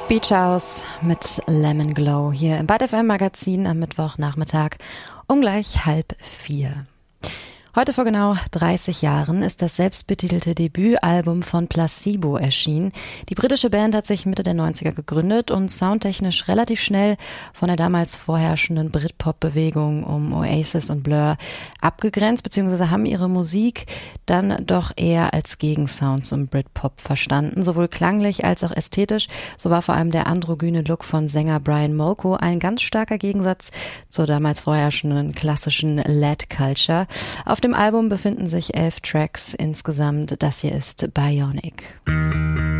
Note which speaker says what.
Speaker 1: Beach House mit Lemon Glow hier im Byte FM Magazin am Mittwochnachmittag um gleich 3:30. Heute vor genau 30 Jahren ist das selbstbetitelte Debütalbum von Placebo erschienen. Die britische Band hat sich Mitte der 90er gegründet und soundtechnisch relativ schnell von der damals vorherrschenden Britpop-Bewegung um Oasis und Blur abgegrenzt, beziehungsweise haben ihre Musik dann doch eher als Gegensound zum Britpop verstanden, sowohl klanglich als auch ästhetisch. So war vor allem der androgyne Look von Sänger Brian Molko ein ganz starker Gegensatz zur damals vorherrschenden klassischen Lad-Culture. Auf dem Album befinden sich 11 Tracks insgesamt. Das hier ist Bionic.